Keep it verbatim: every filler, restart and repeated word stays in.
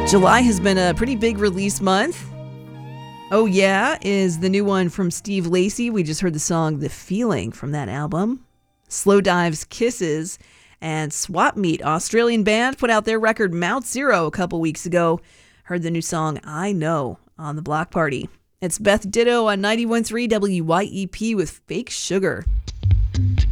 July has been a pretty big release month. Oh Yeah is the new one from Steve Lacy. We just heard the song The Feeling from that album. Slowdive's Kisses and Swap Meet, Australian band, put out their record Mount Zero a couple weeks ago. Heard the new song I Know on the Block Party. It's Beth Ditto on ninety-one point three W Y E P with Fake Sugar.